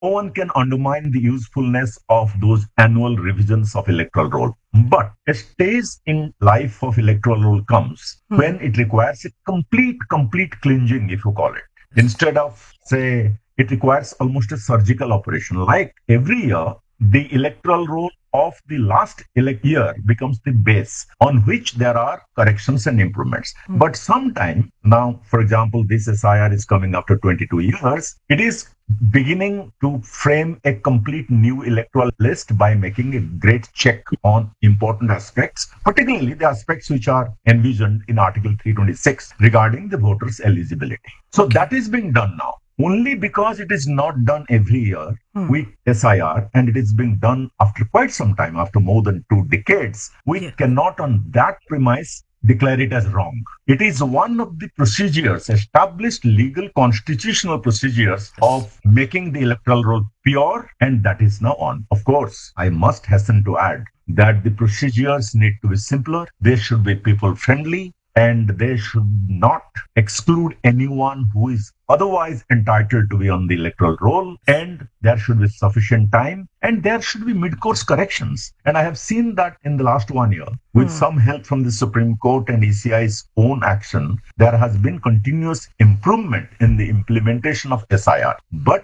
no one can undermine the usefulness of those annual revisions of electoral roll. But a stage in life of electoral roll comes when it requires a complete cleansing, if you call it. Instead of, say, it requires almost a surgical operation. Like every year, the electoral roll of the last year becomes the base on which there are corrections and improvements. But sometime now, for example, this SIR is coming after 22 years, it is beginning to frame a complete new electoral list by making a great check on important aspects, particularly the aspects which are envisioned in Article 326 regarding the voters' eligibility. So that is being done now. Only because it is not done every year with SIR, and it is being done after quite some time, after more than 2 decades, we cannot on that premise declare it as wrong. It is one of the procedures, established legal constitutional procedures of making the electoral roll pure, and that is now on. Of course, I must hasten to add that the procedures need to be simpler, they should be people friendly, and they should not exclude anyone who is otherwise entitled to be on the electoral roll, and there should be sufficient time, and there should be mid-course corrections. And I have seen that in the last 1 year, with some help from the Supreme Court and ECI's own action, there has been continuous improvement in the implementation of SIR. But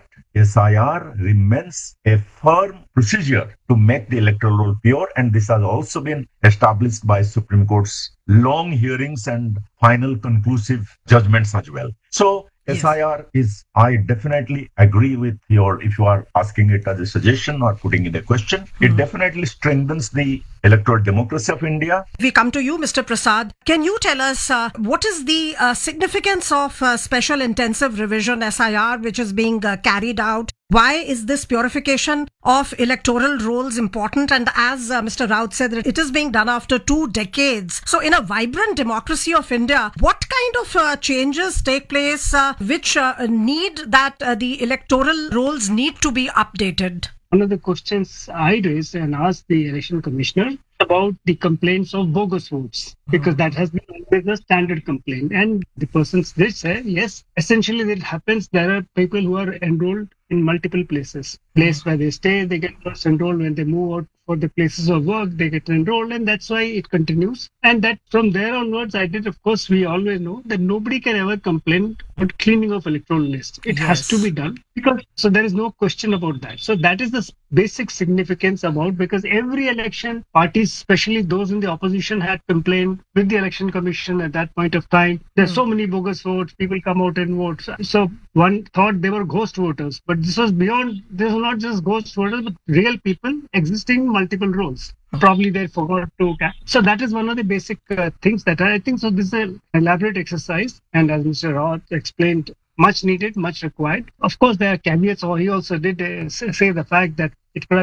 SIR remains a firm procedure to make the electoral roll pure, and this has also been established by Supreme Court's long hearings and final conclusive judgments as well. So SIR is, I definitely agree with if you are asking it as a suggestion or putting it a question, it definitely strengthens the electoral democracy of India. We come to you, Mr. Prasad. Can you tell us what is the significance of special intensive revision SIR which is being carried out? Why is this purification of electoral rolls important? And as Mr. Raut said, it is being done after 2 decades. So in a vibrant democracy of India, what kind of changes take place which need that the electoral rolls need to be updated? One of the questions I raised and asked the election commissioner about the complaints of bogus votes, because that has been always a standard complaint. And the persons did say, yes, essentially it happens. There are people who are enrolled in multiple places. Place where they stay, they get first enrolled. When they move out for the places of work, they get enrolled, and that's why it continues. And that from there onwards, of course, we always know that nobody can ever complain about cleaning of electoral lists. It has to be done, so there is no question about that. So that is the basic significance about, because every election, parties, especially those in the opposition, had complained with the election commission at that point of time. There's so many bogus votes, people come out and vote. So one thought they were ghost voters, but this was beyond, this was not just ghost voters, but real people existing multiple roles. Probably they forgot to. So that is one of the basic things that I think. So this is an elaborate exercise, and as Mr. Roth explained, much needed, much required. Of course, there are caveats, or he also did say the fact that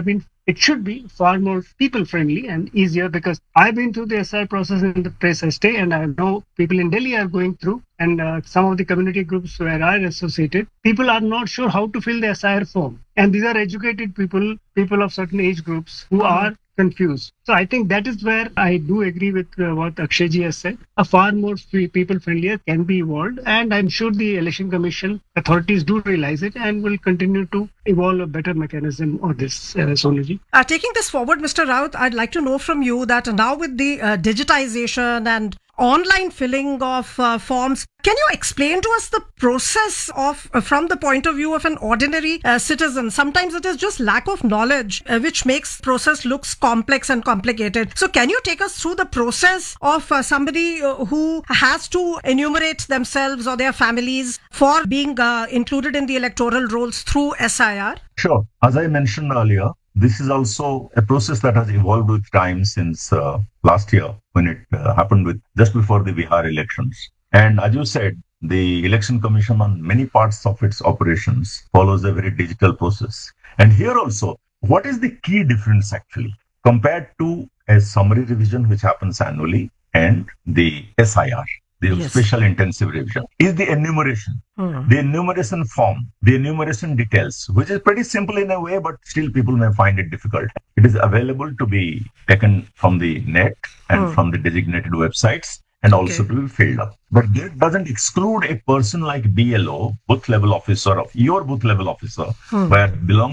it should be far more people friendly and easier, because I've been through the SIR process in the place I stay, and I know people in Delhi are going through, and some of the community groups where I am associated, people are not sure how to fill the SIR form. And these are educated people of certain age groups who are confused. So I think that is where I do agree with what Akshayji has said. A far more people friendlier can be evolved, and I'm sure the election commission authorities do realize it and will continue to evolve a better mechanism on this, Sonuji. Taking this forward, Mr. Raut, I'd like to know from you that now with the digitization and online filling of forms, can you explain to us the process of from the point of view of an ordinary citizen? Sometimes it is just lack of knowledge which makes process looks complex and complicated. So can you take us through the process of somebody who has to enumerate themselves or their families for being included in the electoral rolls through SIR? Sure. As I mentioned earlier, this is also a process that has evolved with time since last year, when it happened with just before the Bihar elections. And as you said, the Election Commission on many parts of its operations follows a very digital process. And here also, what is the key difference actually compared to a summary revision which happens annually and the SIR? The special intensive revision is the enumeration, the enumeration form, the enumeration details, which is pretty simple in a way, but still people may find it difficult. It is available to be taken from the net and from the designated websites. and also to be filled up. But that doesn't exclude a person like BLO, booth level officer of your booth level officer, where belongs